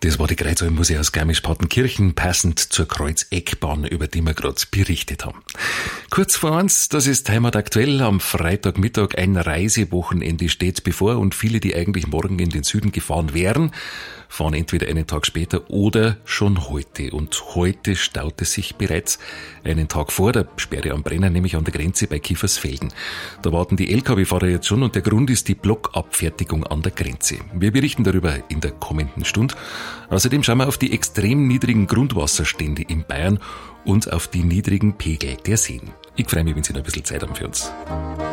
Das war die Kreuzalmmusik aus Garmisch-Partenkirchen, passend zur Kreuzeckbahn, über die wir gerade berichtet haben. Kurz vor uns, das ist Heimat aktuell. Am Freitagmittag ein Reisewochenende steht bevor und viele, die eigentlich morgen in den Süden gefahren wären, fahren entweder einen Tag später oder schon heute. Und heute staut es sich bereits einen Tag vor der Sperre am Brenner, nämlich an der Grenze bei Kiefersfelden. Da warten die Lkw-Fahrer jetzt schon und der Grund ist die Blockabfertigung an der Grenze. Wir berichten darüber in der kommenden Stunde. Außerdem schauen wir auf die extrem niedrigen Grundwasserstände in Bayern und auf die niedrigen Pegel der Seen. Ich freue mich, wenn Sie noch ein bisschen Zeit haben für uns.